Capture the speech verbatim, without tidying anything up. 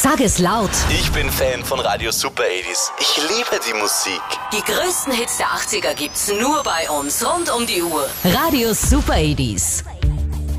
Sag es laut. Ich bin Fan von Radio Super achtzig. Ich liebe die Musik. Die größten Hits der achtziger gibt's nur bei uns rund um die Uhr. Radio Super achtzig.